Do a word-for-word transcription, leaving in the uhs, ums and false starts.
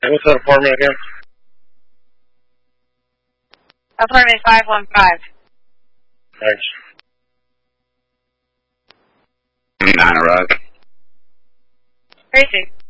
What's that apartment again? Apartment five one five. Thanks. Nine arrived. Crazy.